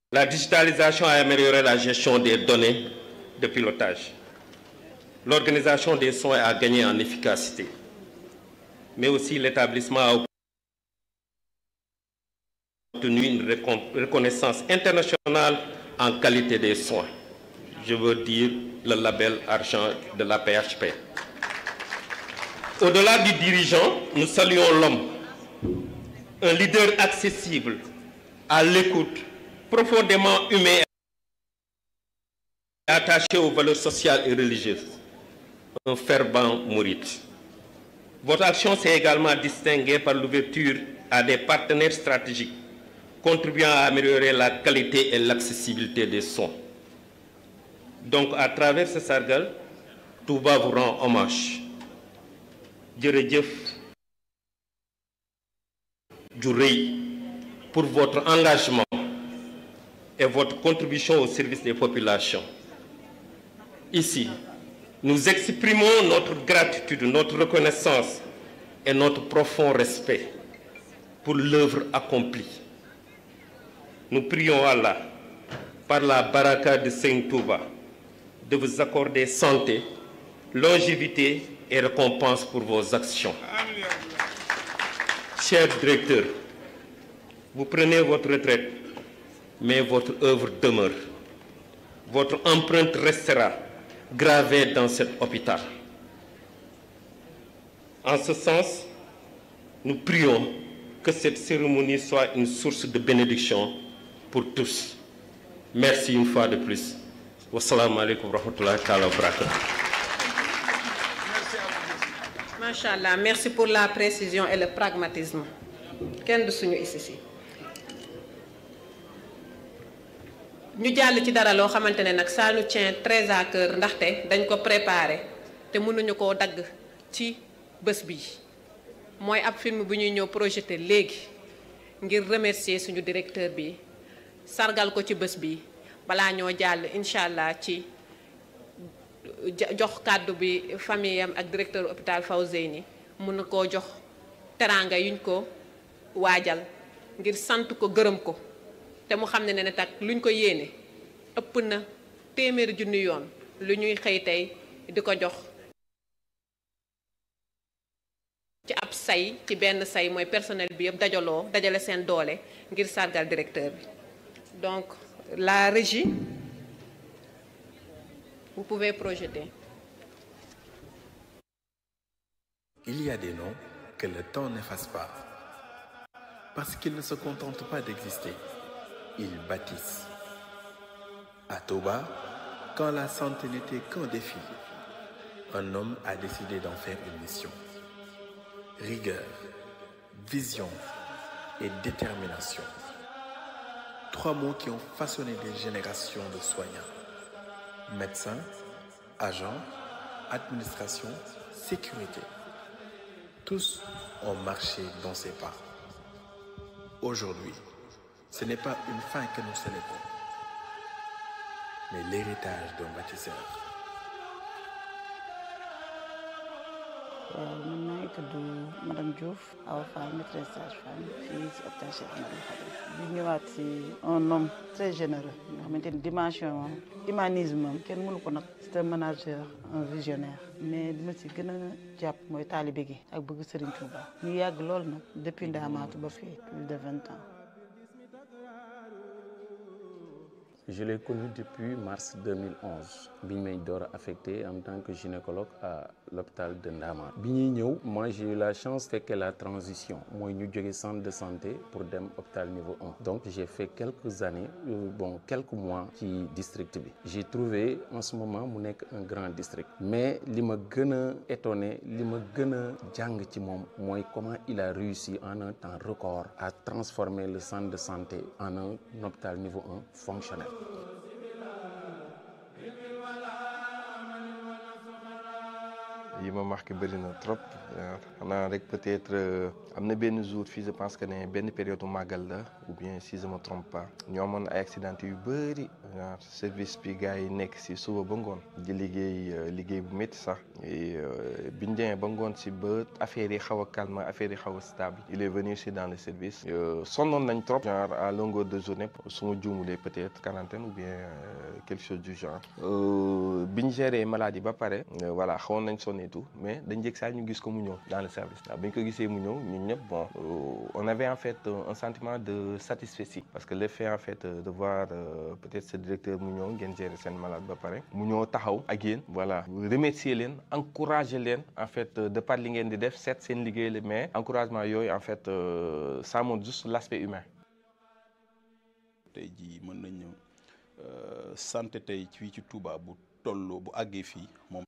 La digitalisation a amélioré la gestion des données de pilotage. L'organisation des soins a gagné en efficacité, mais aussi l'établissement a obtenu une reconnaissance internationale en qualité des soins. Je veux dire le label argent de la PHP. Au-delà du dirigeant, nous saluons l'homme, un leader accessible, à l'écoute, profondément humain et attaché aux valeurs sociales et religieuses, un fervent mouride. Votre action s'est également distinguée par l'ouverture à des partenaires stratégiques, contribuant à améliorer la qualité et l'accessibilité des soins. Donc, à travers ce sargal, Touba vous rend hommage. Jërëjëf ju rëy pour votre engagement et votre contribution au service des populations. Ici, nous exprimons notre gratitude, notre reconnaissance et notre profond respect pour l'œuvre accomplie. Nous prions Allah, par la baraka de Saint Touba, de vous accorder santé, longévité et récompense pour vos actions. Cher directeur, vous prenez votre retraite, mais votre œuvre demeure. Votre empreinte restera gravée dans cet hôpital. En ce sens, nous prions que cette cérémonie soit une source de bénédiction pour tous. Merci une fois de plus. Wassalamu alaikum wa rahmatullahi wa barakatuh. Machallah, merci pour la précision et le pragmatisme. Kenn du suñu ici. Ñu jàll ci dara loo xamante ne nag ça nous tient très à cœur ndaxte dañ ko préparer te mënuñu koo dagg ci bés bi mooy ab film bu ñuy ñëw projeté léegi ngir remercier suñu directeur bi sargal ko ci bés bi balaa ñoo jàll incha allah ci jox kàddu bi famille am ak directeur hôpital Fawzeyni mun na koo jox teraanga yuñ ko waajal ngir sant ko gërëm ko te mu xam ne tak luñ ko yéene ëpp na téeméeri junni yoon lu ñuy xëy tey di ko jox ci ab say ci benn say mooy personnel bi yëpp dajaloo dajale seen doole ngir sargal directeur bi. Donc la régie, vous pouvez projeter. Il y a des noms que le temps n'efface pas. Parce qu'ils ne se contentent pas d'exister, ils bâtissent. À Touba, quand la santé n'était qu'un défi, un homme a décidé d'en faire une mission. Rigueur, vision et détermination. Trois mots qui ont façonné des générations de soignants. Médecins, agents, administration, sécurité. Tous ont marché dans ses pas. Aujourd'hui, ce n'est pas une fin que nous célébrons, mais l'héritage d'un bâtisseur. Je suis Madame Diouf, maîtresse sage-femme, fille ci hôpital Cheikh Ahmadou Khadim. Di ñëwaat ci un homme très généreux, nga xamante ni dimension humanisme am kenn mënu ko nag. C'est un manager, un visionnaire. Mais li ma ci gën a jàpp mooy taalibe gi ak bëgg Serigne Touba. Ñu yàgg lool nag depuis Ndamatou ba fii plus de 20 ans. Je l'ai connu depuis mars 2011. Bi ñu may door affecté en tant que gynécologue à l'hôpital de Ndamatou. Bi ñuy ñëw, moi j'ai eu la chance de faire la transition. Moi ñu jóge centre de santé pour dem hôpital niveau 1. Donc j'ai fait quelques années, quelques mois ci district bi. J'ai trouvé en ce moment mu nekk un grand district. Mais li ma gën a étonné, li ma gën a jàng ci moom mooy comment il a réussi en un temps record à transformer le centre de santé en un hôpital niveau 1 fonctionnel. yi ma marqué bëri na trop xanaa rek peut-être am na benn jour fii je pense que ne benn période u màggal la ou bien si je me trompe pas ñoo amoon ay accidenté yu bëri service bi gars yi nekk si suba ba ngoon di liggéey bu métti sax et biñ demee ba ngoon si ba affaire yi xaw a calme affaire yi xaw a stable il est venu aussi dans le service sonnoon nañ trop genre à longueur de journée su ma juumulee peut-être quarantaine ou bien quelque chose du genre biñ géré maladie ba pare voilà xawoon nañ sonn et tout mais dañ jëkk saa ñu gis ko mu ñëw dans le service waaw biñ ko gisee mu ñëw ñun ñëpp bon on avait en fait un sentiment de satisfaction parce que le fait en fait de voir peut-être ce directeur mu ñëw ngeen gérer seen malade ba pare mu ñëw taxaw ak yéen voilà remercier leen encourager leen en fait de par li ngeen di def seet seen liggéey la mais encouragement yooyu en fait ça montre juste l'aspect humain. tey jii mën nañu santé tey fii ci Touba bu tolloo bu àggee fii moom